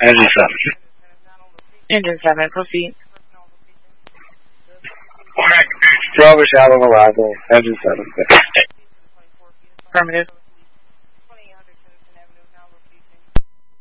Engine 7. Engine 7, proceed. Bravo Shadow arrival. Engine 7. Affirmative.